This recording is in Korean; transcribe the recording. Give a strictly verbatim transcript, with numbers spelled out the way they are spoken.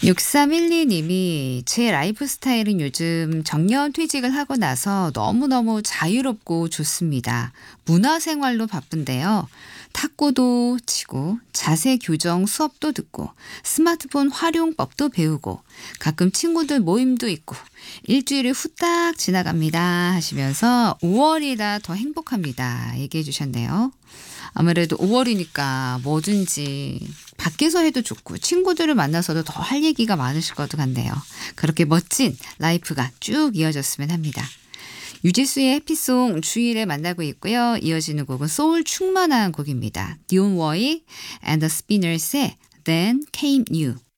육삼일이 님이 제 라이프 스타일은 요즘 정년퇴직을 하고 나서 너무너무 자유롭고 좋습니다. 문화생활로 바쁜데요. 탁구도 치고 자세 교정 수업도 듣고 스마트폰 활용법도 배우고 가끔 친구들 모임도 있고 일주일이 후딱 지나갑니다 하시면서 오월이라 더 행복합니다 얘기해 주셨네요. 아무래도 오월이니까 뭐든지 밖에서 해도 좋고 친구들을 만나서도 더 할 얘기가 많으실 것 같네요. 그렇게 멋진 라이프가 쭉 이어졌으면 합니다. 유지수의 해피송 주일에 만나고 있고요. 이어지는 곡은 소울 충만한 곡입니다. 디온 워이 and the Spinners의 Then Came You.